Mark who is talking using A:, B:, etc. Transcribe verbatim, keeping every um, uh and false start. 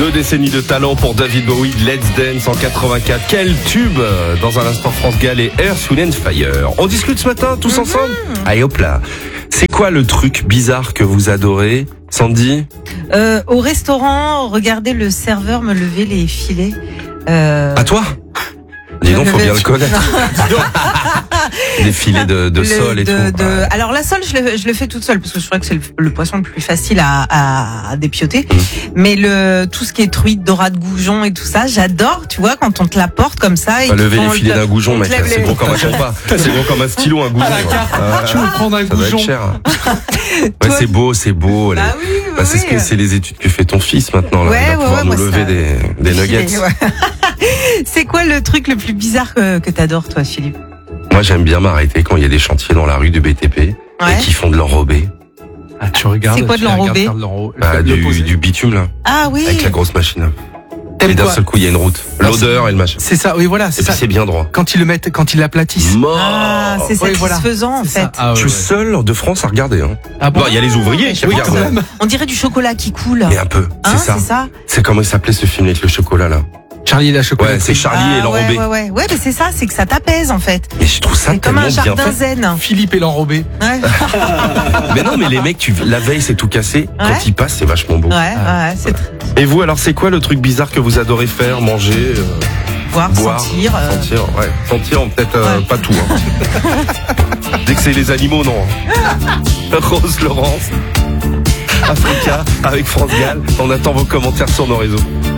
A: Deux décennies de talent pour David Bowie, Let's Dance en quatre-vingt-quatre. Quel tube! Dans un instant, France Gall et Earth, Wind and Fire. On discute ce matin, tous ensemble? Mm-hmm. Allez hop là. C'est quoi le truc bizarre que vous adorez, Sandy?
B: euh, Au restaurant, regardez le serveur me lever les filets. Euh...
A: À toi? Dis donc, faut bien le connaître. Des filets de, de sole et
B: de,
A: tout.
B: De...
A: Ouais.
B: Alors la sole, je le, je le fais toute seule parce que je crois que c'est le, le poisson le plus facile à, à, à dépioter. Mmh. Mais le tout ce qui est truite, dorade, goujon et tout ça, j'adore. Tu vois, quand on te l'apporte comme ça. Et
A: pas lever les filets d'un goujon, mec. C'est
B: les...
A: gros comme un compas. C'est gros comme un stylo, un goujon.
C: Ah, tu veux prendre un
A: ça
C: goujon?
A: Ça va être cher. Ouais, toi, c'est beau, c'est beau.
B: Bah oui, oui,
A: bah, c'est
B: oui.
A: ce que c'est les études que fait ton fils maintenant. Là.
B: Ouais,
A: Il va
B: ouais,
A: pouvoir
B: ouais,
A: nous
B: moi,
A: lever
B: ça...
A: des, des nuggets.
B: Filets, ouais. C'est quoi le truc le plus bizarre que, que t'adores, toi, Philippe?
A: Moi, j'aime bien m'arrêter quand il y a des chantiers dans la rue du B T P ouais. et qui font de l'enrobé.
C: Ah, tu regardes.
B: C'est quoi de l'enrobé?
A: Ah, du, du bitume, là.
B: Ah oui.
A: Avec la grosse machine. Et d'un seul coup, il y a une route. L'odeur et le machin.
C: C'est ça, oui, voilà.
A: C'est ça. C'est bien droit.
C: Quand ils le mettent, quand ils l'aplatissent.
B: Ah, c'est satisfaisant, oui, voilà. en fait.
A: Ah, ouais, je suis ouais. seul de France à regarder, hein.
C: Ah bon?
A: Il y a les ouvriers qui regardent.
B: Même. On dirait du chocolat qui coule.
A: Mais un peu.
B: Hein,
A: c'est ça.
B: C'est ça.
A: C'est comment il s'appelait ce film avec le chocolat, là?
C: Charlie et la chocolaterie.
A: Ouais, c'est Charlie
B: ah,
A: et l'enrobé.
B: Ouais, ouais, ouais. Ouais, mais c'est ça, c'est que ça t'apaise, en fait.
A: Mais je trouve ça
B: c'est
A: tellement bien fait.
B: Comme un jardin zen.
C: Philippe et l'enrobé.
B: Ouais.
A: Mais non, mais les mecs, tu, la veille, c'est tout cassé.
B: Ouais.
A: Quand ils passent, c'est vachement beau.
B: Ouais, ouais, c'est très...
A: Et vous, alors, c'est quoi le truc bizarre que vous adorez faire, manger, euh,
B: boire, boire, sentir. Euh...
A: Sentir, ouais. Sentir, peut-être euh, ouais. pas tout. Hein. Dès que c'est les animaux, non. Rose Laurence, Africa, avec France Gall. On attend vos commentaires sur nos réseaux.